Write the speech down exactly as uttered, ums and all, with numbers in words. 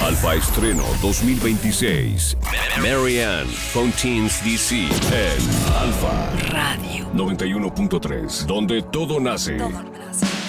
Alfa Estreno dos mil veintiséis. Marianne Fontaine's D C en Alfa Radio noventa y uno punto tres, donde todo nace. Todo nace.